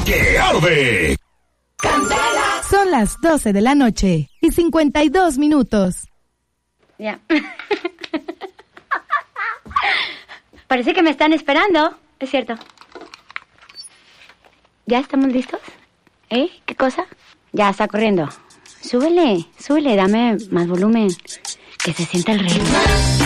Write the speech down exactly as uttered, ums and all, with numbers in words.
que arde. Candela. Son las doce de la noche y cincuenta y dos minutos. Ya. Parece que me están esperando. Es cierto. ¿Ya estamos listos? ¿Eh? ¿Qué cosa? Ya, está corriendo. Súbele, súbele, dame más volumen. Que se sienta el ritmo.